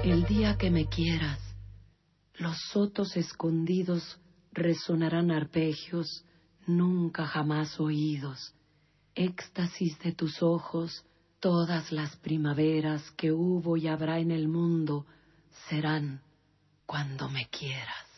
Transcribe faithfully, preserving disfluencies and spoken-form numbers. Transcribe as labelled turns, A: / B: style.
A: El día que me quieras, los sotos escondidos resonarán arpegios nunca jamás oídos. Éxtasis de tus ojos, todas las primaveras que hubo y habrá en el mundo serán cuando me quieras.